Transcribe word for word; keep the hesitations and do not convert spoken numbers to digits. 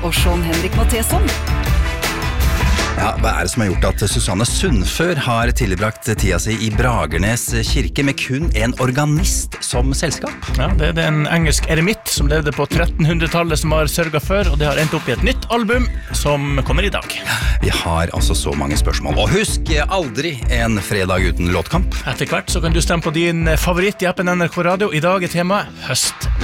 og Sean Henrik Matheson. Ja, hva er det som har gjort at Susanne Sundfør har tilbrakt tida si i Bragernes kirke med kun en organist som selskap? Ja, det er en engelsk eremitt som levde på trettenhundretallet som har sørget for, og det har endt opp i et nytt album som kommer i dag. Vi har altså så mange spørsmål, og husk aldri en fredag uten låtkamp. Etter hvert så kan du stemme på din favoritt i appen N R K Radio. I dag er temaet høst.